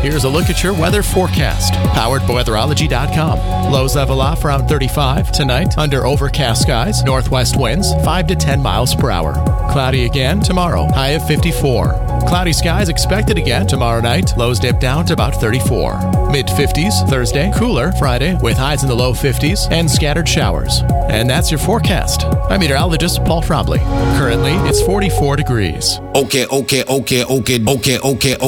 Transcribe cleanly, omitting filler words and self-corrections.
Here's a look at your weather forecast. Powered by weatherology.com. Lows level off around 35. Tonight, under overcast skies, northwest winds 5 to 10 miles per hour. Cloudy again tomorrow, high of 54. Cloudy skies expected again tomorrow night. Lows dip down to about 34. Mid-50s Thursday, cooler Friday with highs in the low 50s and scattered showers. And that's your forecast. I'm meteorologist Paul Trombley. Currently, it's 44 degrees. Okay.